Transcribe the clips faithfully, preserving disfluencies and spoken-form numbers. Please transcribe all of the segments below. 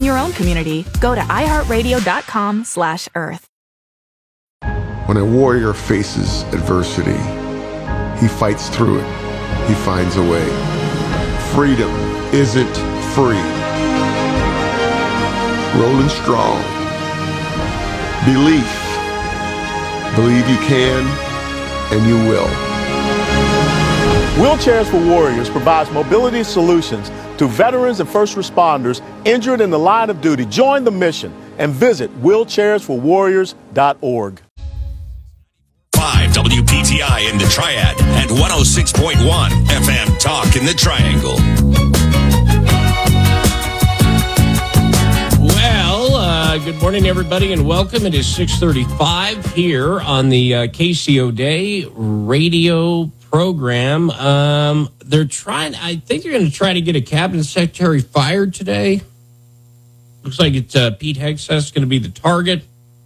your own community, go to iHeartRadio.com slash Earth. When a warrior faces adversity, he fights through it. He finds a way. Freedom isn't free. Rolling strong. Belief. Believe you can, and you will. Wheelchairs for Warriors provides mobility solutions to veterans and first responders injured in the line of duty. Join the mission and visit wheelchairs for warriors dot org. five W P T I in the Triad and one oh six point one F M Talk in the Triangle. Well, uh, good morning, everybody, and welcome. It is six thirty-five here on the uh, K C O Day radio program. Um, they're trying, I think they're going to try to get a cabinet secretary fired today. Looks like it's uh, Pete Hegseth going to be the target.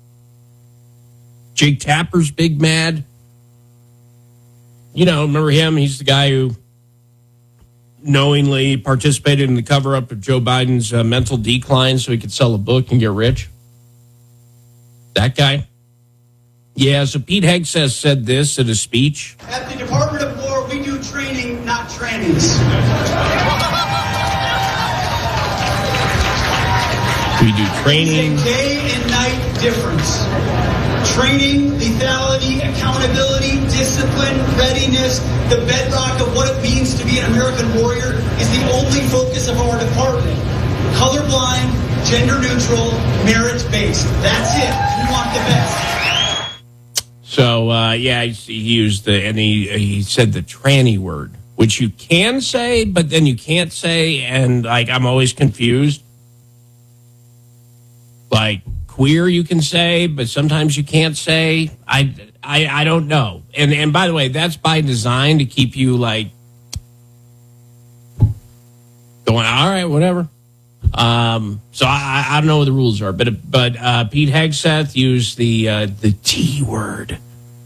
Jake Tapper's big mad. You know, remember him? He's the guy who knowingly participated in the cover-up of Joe Biden's uh, mental decline so he could sell a book and get rich. That guy. Yeah, so Pete Hegseth said this at a speech. At the Department of War, we do training, not trannies. We do training. It's a day and night difference. Training, lethality, accountability, discipline, readiness, the bedrock of what it means to be an American warrior is the only focus of our department. Colorblind, gender neutral, merit-based. That's it. We want the best. So, uh, yeah, he used the, and he, he said the tranny word, which you can say, but then you can't say, and, like, I'm always confused. Like, queer you can say, but sometimes you can't say. I, I, I don't know. And, and by the way, that's by design to keep you, like, going, all right, whatever. Um, so I, I don't know what the rules are, but but uh, Pete Hegseth used the uh, the T word,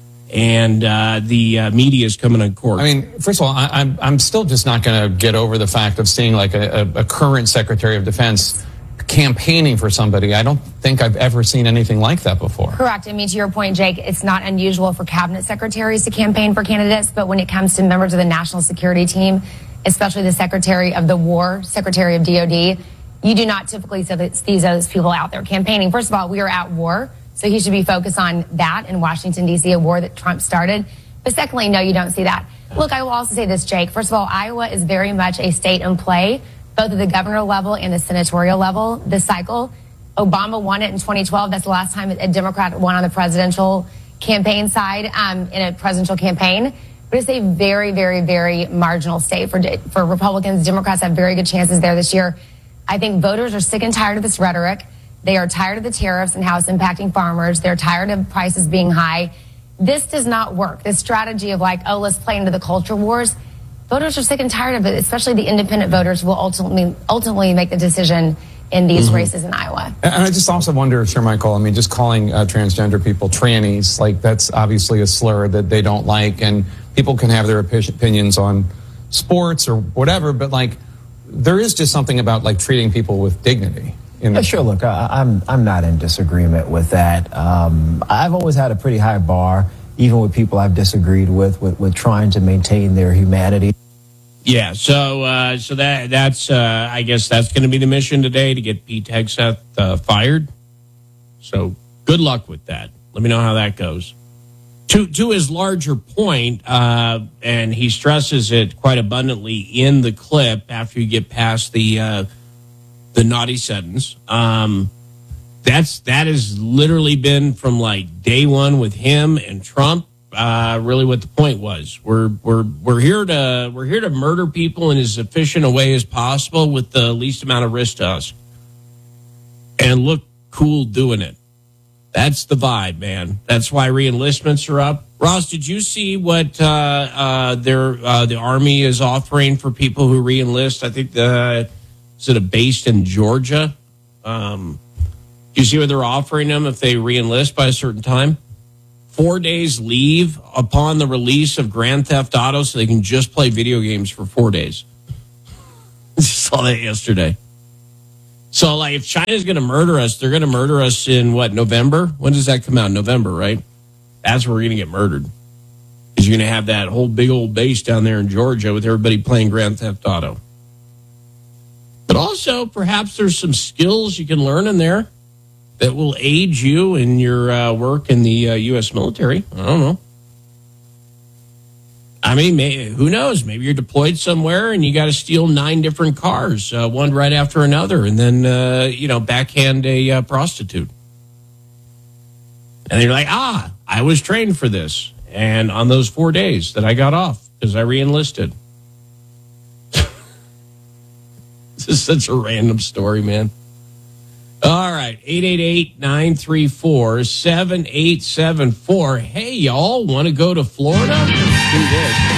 and uh, the uh, media is coming on court. I mean, first of all, I, I'm I'm still just not going to get over the fact of seeing like a, a, a current Secretary of Defense campaigning for somebody. I don't think I've ever seen anything like that before. Correct. I mean, to your point, Jake, it's not unusual for cabinet secretaries to campaign for candidates, but when it comes to members of the national security team, especially the Secretary of the War, Secretary of D O D, you do not typically see those people out there campaigning. First of all, we are at war, so he should be focused on that in Washington, D C, a war that Trump started. But secondly, no, you don't see that. Look, I will also say this, Jake. First of all, Iowa is very much a state in play, both at the governor level and the senatorial level this cycle. Obama won it in twenty twelve. That's the last time a Democrat won on the presidential campaign side um, in a presidential campaign. But it's a very, very, very marginal state for, for Republicans. Democrats have very good chances there this year. I think voters are sick and tired of this rhetoric. They are tired of the tariffs and how it's impacting farmers. They're tired of prices being high. This does not work. This strategy of like, oh, let's play into the culture wars. Voters are sick and tired of it, especially the independent voters will ultimately ultimately make the decision in these mm-hmm. races in Iowa. And I just also wonder, Sir Michael, I mean, just calling uh, transgender people trannies, like that's obviously a slur that they don't like, and people can have their opinions on sports or whatever, but like, there is just something about like treating people with dignity. In yeah, sure. Look, I, I'm I'm not in disagreement with that. Um, I've always had a pretty high bar, even with people I've disagreed with, with, with trying to maintain their humanity. Yeah. So uh, so that that's uh, I guess that's going to be the mission today, to get Pete Hegseth uh, fired. So good luck with that. Let me know how that goes. To to his larger point, uh, and he stresses it quite abundantly in the clip after you get past the uh, the naughty sentence. Um, that's that has literally been from like day one with him and Trump. Uh, really, what the point was. We're we're we're here to we're here to murder people in as efficient a way as possible with the least amount of risk to us, and look cool doing it. That's the vibe, man. That's why re-enlistments are up. Ross, did you see what uh, uh, their uh, the Army is offering for people who re-enlist? I think the is it a based in Georgia? Um, do you see what they're offering them if they re-enlist by a certain time? Four days leave upon the release of Grand Theft Auto, so they can just play video games for four days. I saw that yesterday. So, like, if China's going to murder us, they're going to murder us in, what, November? When does that come out? November, right? That's where we're going to get murdered. Because you're going to have that whole big old base down there in Georgia with everybody playing Grand Theft Auto. But also, perhaps there's some skills you can learn in there that will aid you in your uh, work in the uh, U S military. I don't know. I mean, may, who knows? Maybe you're deployed somewhere and you got to steal nine different cars, uh, one right after another, and then, uh, you know, backhand a uh, prostitute. And you're like, ah, I was trained for this. And on those four days that I got off because I re-enlisted. This is such a random story, man. All right, eight eight eight, nine three four, seven eight seven four. Hey, y'all, want to go to Florida? Let's do this.